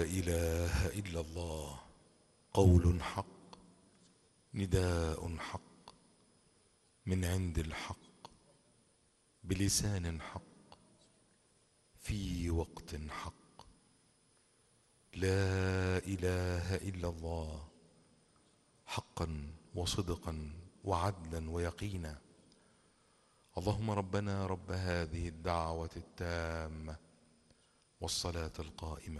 إله إلا الله. قول حق، نداء حق، من عند الحق، بلسان حق، في وقت حق. لا إله إلا الله، حقا وصدقا وعدلا ويقينا. اللهم ربنا رب هذه الدعوة التامة والصلاة القائمة